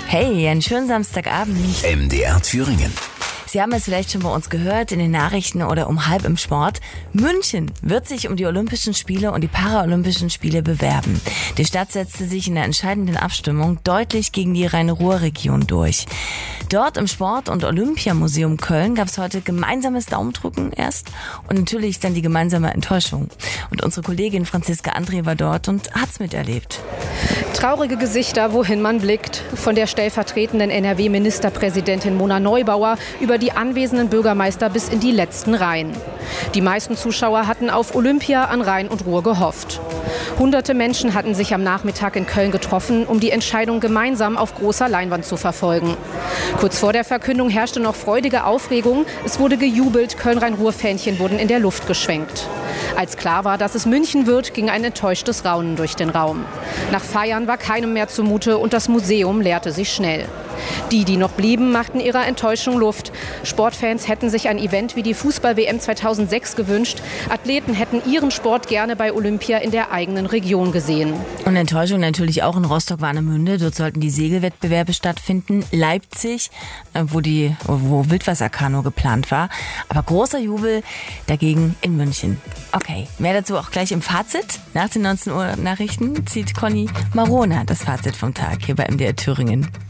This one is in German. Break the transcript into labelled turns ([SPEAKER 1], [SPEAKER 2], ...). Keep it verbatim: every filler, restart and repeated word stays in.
[SPEAKER 1] Hey, einen schönen Samstagabend.
[SPEAKER 2] M D R Thüringen.
[SPEAKER 1] Sie haben es vielleicht schon bei uns gehört in den Nachrichten oder um halb im Sport. München wird sich um die Olympischen Spiele und die Paralympischen Spiele bewerben. Die Stadt setzte sich in der entscheidenden Abstimmung deutlich gegen die Rhein-Ruhr-Region durch. Dort im Sport- und Olympiamuseum Köln gab es heute gemeinsames Daumendrücken erst und natürlich dann die gemeinsame Enttäuschung. Und unsere Kollegin Franziska André war dort und hat's miterlebt.
[SPEAKER 3] Traurige Gesichter, wohin man blickt. Von der stellvertretenden N R W-Ministerpräsidentin Mona Neubauer über die anwesenden Bürgermeister bis in die letzten Reihen. Die meisten Zuschauer hatten auf Olympia an Rhein und Ruhr gehofft. Hunderte Menschen hatten sich am Nachmittag in Köln getroffen, um die Entscheidung gemeinsam auf großer Leinwand zu verfolgen. Kurz vor der Verkündung herrschte noch freudige Aufregung. Es wurde gejubelt, Köln-Rhein-Ruhr-Fähnchen wurden in der Luft geschwenkt. Als klar war, dass es München wird, ging ein enttäuschtes Raunen durch den Raum. Nach Feiern war keinem mehr zumute und das Museum leerte sich schnell. Die, die noch blieben, machten ihrer Enttäuschung Luft. Sportfans hätten sich ein Event wie die Fußball-W M zweitausendsechs gewünscht. Athleten hätten ihren Sport gerne bei Olympia in der eigenen Region gesehen.
[SPEAKER 1] Und Enttäuschung natürlich auch in Rostock-Warnemünde. Dort sollten die Segelwettbewerbe stattfinden. Leipzig, wo die wo Wildwasserkanu geplant war. Aber großer Jubel dagegen in München. Okay, mehr dazu auch gleich im Fazit. Nach den neunzehn Uhr Nachrichten zieht Conny Marona das Fazit vom Tag hier bei M D R Thüringen.